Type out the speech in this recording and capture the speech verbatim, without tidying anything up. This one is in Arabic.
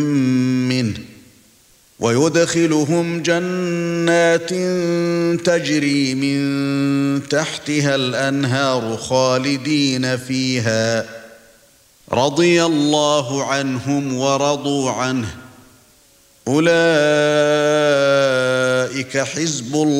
منه ويدخلهم جنات تجري من تحتها الأنهار خالدين فيها رضي الله عنهم ورضوا عنه أولئك حزب الله